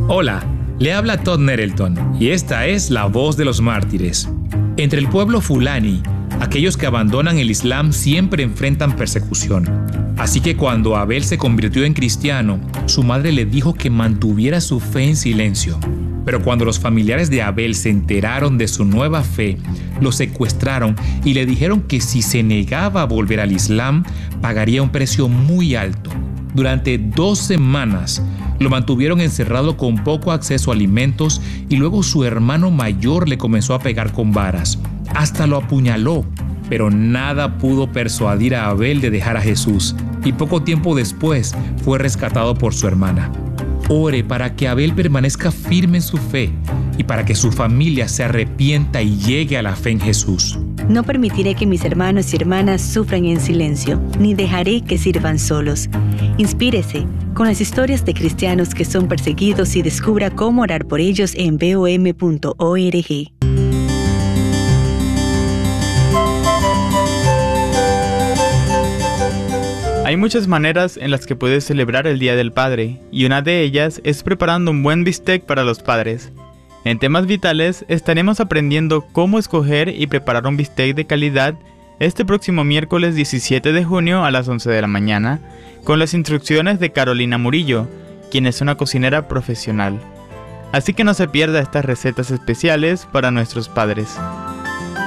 Hola, le habla Todd Nettleton y esta es La Voz de los Mártires. Entre el pueblo fulani, aquellos que abandonan el Islam siempre enfrentan persecución. Así que cuando Abel se convirtió en cristiano, su madre le dijo que mantuviera su fe en silencio. Pero cuando los familiares de Abel se enteraron de su nueva fe, lo secuestraron y le dijeron que si se negaba a volver al Islam, pagaría un precio muy alto. Durante 2 semanas lo mantuvieron encerrado con poco acceso a alimentos y luego su hermano mayor le comenzó a pegar con varas. Hasta lo apuñaló, pero nada pudo persuadir a Abel de dejar a Jesús y poco tiempo después fue rescatado por su hermana. Ore para que Abel permanezca firme en su fe y para que su familia se arrepienta y llegue a la fe en Jesús. No permitiré que mis hermanos y hermanas sufran en silencio, ni dejaré que sirvan solos. Inspírese con las historias de cristianos que son perseguidos y descubra cómo orar por ellos en BOM.org. Hay muchas maneras en las que puedes celebrar el Día del Padre, y una de ellas es preparando un buen bistec para los padres. En Temas Vitales estaremos aprendiendo cómo escoger y preparar un bistec de calidad este próximo miércoles 17 de junio a las 11 de la mañana, con las instrucciones de Carolina Murillo, quien es una cocinera profesional. Así que no se pierda estas recetas especiales para nuestros padres.